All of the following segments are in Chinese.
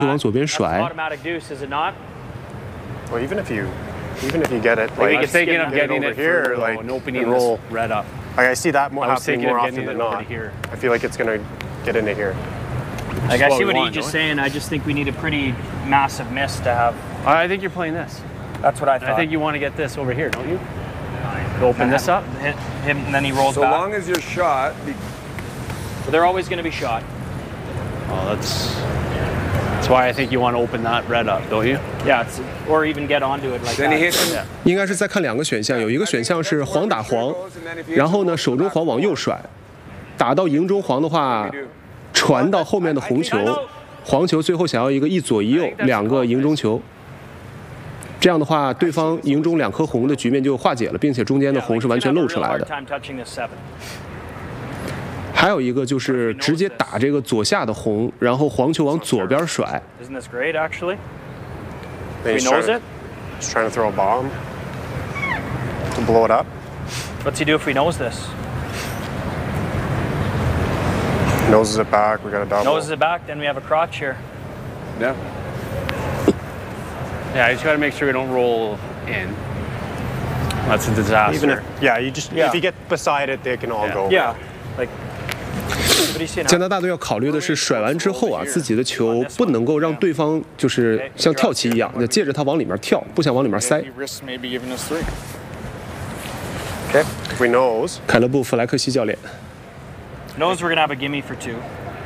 往左边甩。 Automatic deuce, is it not? Well, even if you get it, I like was thinking of getting over it here, for, like and opening and roll. this red up. Like I see that I was happening thinking more of often getting than it over not. here. I feel like it's gonna get into here. Like I what see we what want, he's just don't we? saying. I just think we need a pretty massive miss to have. I think you're playing this. That's what I thought. I think you want to get this over here, don't you? To open this up. Hit him, and then he rolls So back. long as you're shot, But they're always going to be shot. Oh, that's why I think you want to open that red up, don't you? Yeah, or even get onto it like then he that. hits him. 应该是再看2个选项，有一个选项是黄打黄，然后呢手中黄往右甩，打到营中黄的话，传到后面的红球，黄球最后想要一个一左一右2个营中球。 这样的话，对方营中2颗红的局面就化解了，并且中间的红是完全露出来的。还有一个就是直接打这个左下的红，然后黄球往左边甩。 Isn't this great, actually? Then He he's knows trying, it. he's trying to throw a bomb to blow it up. What's he do if he knows this? Noses it back. We got a double. Noses it back, then we have a crotch here. Yeah. Yeah, I just got to make sure we don't roll in. That's a disaster. Even if if you get beside it, they can all go. Yeah, like. What do you see 加 now? 拿大队要考虑的是甩完之后啊，自己的球不能够让对方就是像跳棋一样，就借着他往里面跳，不想往里面塞。 Okay. If we nose, 凯勒布·弗莱克西教练。 Knows we're gonna have a gimme for 2.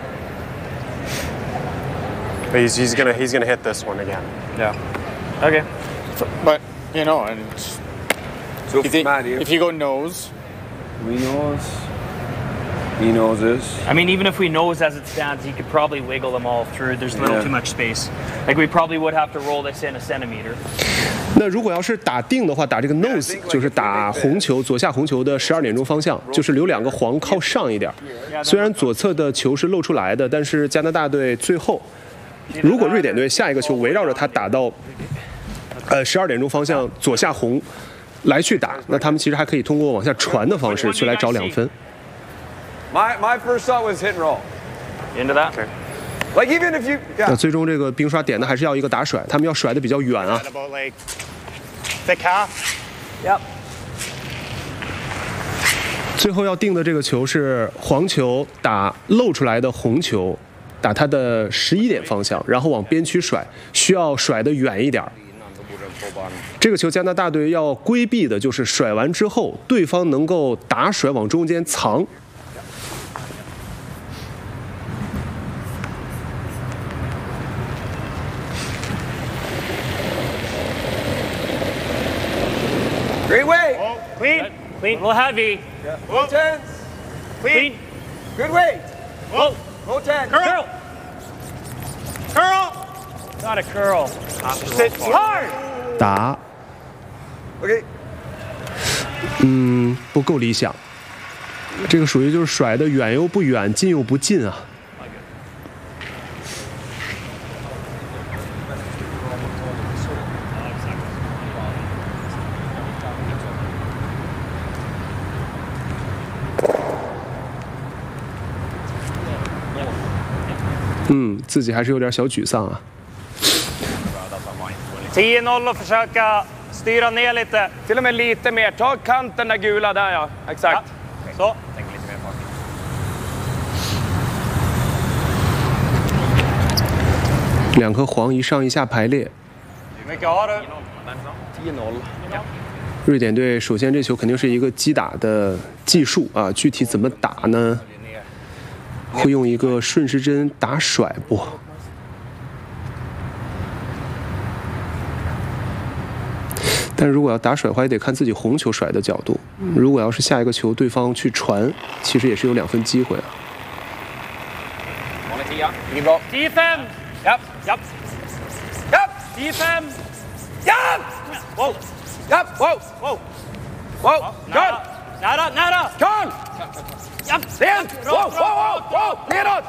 but he's gonna hit this one again. Yeah. Okay. But you know, and So Matt, if you go nose, we knows. He knows this. I mean, even if we nose as it stands, he could probably wiggle them all through. There's a little Yeah. too much space. Like we probably would have to roll this in a centimeter. 那如果要是打定的话，打这个 nose 就是打红球左下红球的12点钟方向，就是留2个黄靠上一点。虽然左侧的球是露出来的，但是加拿大队最后，如果瑞典队下一个球围绕着它打到12点钟方向左下红来去打，那他们其实还可以通过往下传的方式去来找2分。 My first thought was hit and roll. Into that. Okay. Like even if you 那最终这个冰刷点的还是要一个打甩，他们要甩的比较远啊。 At about like thick half. Yep. 最后要定的这个球是黄球打露出来的红球，打它的11点方向，然后往边区甩，需要甩得远一点。这个球加拿大队要规避的就是甩完之后，对方能够打甩往中间藏。 great way. Clean. Clean. A little heavy. Low tens. Clean. Good weight. Whoa. Low ten. Curl. Curl. Not a curl. Sit hard. 打， Okay. 不够理想。这个属于就是甩得远又不远，近又不近啊。 自己还是有点小沮丧啊。 10-0 och försöka styra ner lite. Till och med lite mer. Ta kanten där gula där ja. Exakt. Så. 2颗黄一上一下排列。 Hur mycket har du? 10-0. 瑞典队首先这球肯定是一个击打的技术啊，具体怎么打呢？会用一个顺时针打甩不？但如果要打甩的话，也得看自己红球甩的角度。如果要是下一个球对方去传，其实也是有2分机会啊。 10-5. Japp. Japp. Japp. 10-5. Japp. Wow. Japp. Wow. Wow. Wow. Nära. Nära. Nära. Karl! Japp. Sten! Wow, wow, wow, wow! Nedåt!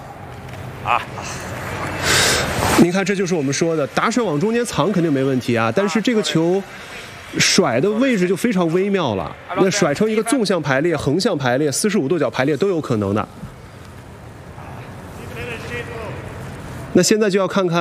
您看，这就是我们说的打甩往中间藏肯定没问题啊，但是这个球甩的位置就非常微妙了。那甩成一个纵向排列、横向排列、45度角排列都有可能的。那现在就要看看。